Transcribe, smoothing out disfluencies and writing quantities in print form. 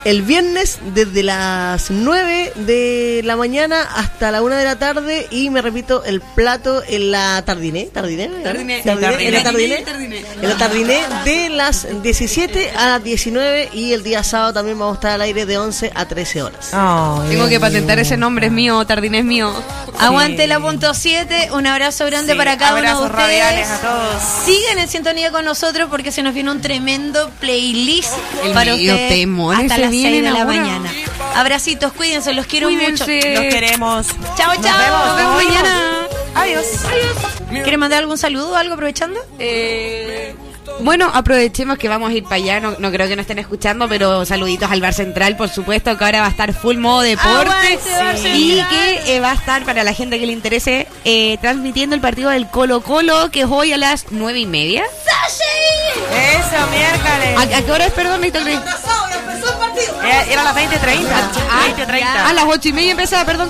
El viernes desde las 9 de la mañana hasta la 1 de la tarde y me repito el plato en la Tardiné de las 17 a las 19 y el día sábado también vamos a estar al aire de 11 a 13 horas. Tengo que patentar ese nombre, es mío, Tardiné es mío. Sí. Aguante la punto 7, un abrazo grande para cada uno de ustedes. Radiales a todos. Sigan en sintonía con nosotros porque se nos viene un tremendo playlist para ustedes temor, hasta las 6 de la ahora. mañana. Abracitos, cuídense, los quiero mucho. Los queremos. Chao, chao. Nos vemos mañana. Adiós. ¿Quieren mandar algún saludo o algo aprovechando? Bueno, aprovechemos que vamos a ir para allá, no creo que nos estén escuchando, pero saluditos al Bar Central, por supuesto, que ahora va a estar full modo deporte y que va a estar, para la gente que le interese, transmitiendo el partido del Colo-Colo, que es hoy a las 9:30. Eso, miércoles. ¿A qué hora es, perdón, Víctor? Era a las 20:30. A las 8:30 empezaba, perdón.